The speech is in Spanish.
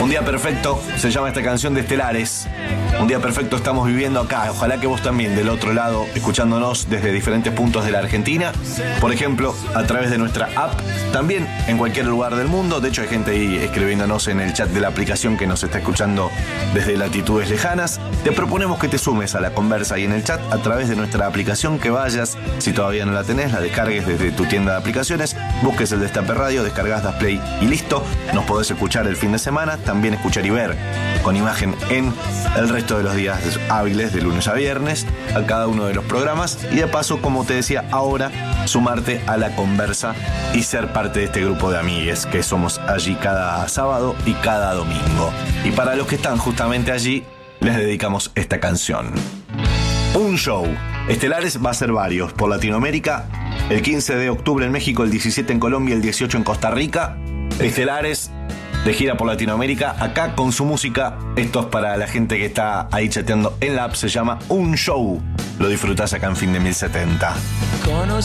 Un día perfecto se llama esta canción de Estelares. Un día perfecto estamos viviendo acá. Ojalá que vos también del otro lado, escuchándonos desde diferentes puntos de la Argentina. Por ejemplo, a través de nuestra app. También en cualquier lugar del mundo. De hecho, hay gente ahí escribiéndonos en el chat de la aplicación que nos está escuchando desde latitudes lejanas. Te proponemos que te sumes a la conversa ahí en el chat a través de nuestra aplicación, que vayas, si todavía no la tenés, la descargues desde tu tienda de aplicaciones, busques el Destape Radio, descargas, das play y listo. Nos podés escuchar el fin de semana, también escuchar y ver con imagen en el resto de los días hábiles, de lunes a viernes, a cada uno de los programas. Y de paso, como te decía ahora, sumarte a la conversa y ser parte de este grupo de amigues que somos allí cada sábado y cada domingo. Y para los que están justamente allí, les dedicamos esta canción. Un show. Estelares va a ser varios por Latinoamérica. El 15 de octubre en México, el 17 en Colombia, el 18 en Costa Rica. Estelares de gira por Latinoamérica, acá con su música. Esto es para la gente que está ahí chateando en la app. Se llama Un Show. Lo disfrutás acá en Fin de 1070.